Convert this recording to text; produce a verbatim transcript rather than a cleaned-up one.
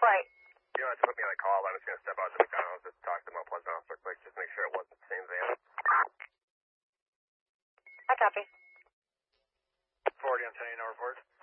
Right. You don't have to put me on a call. I'm just going to step out to McDonald's, just talk to Mount Pleasant Officer quick, just make sure it wasn't the same van. I copy. forty on ten, no report.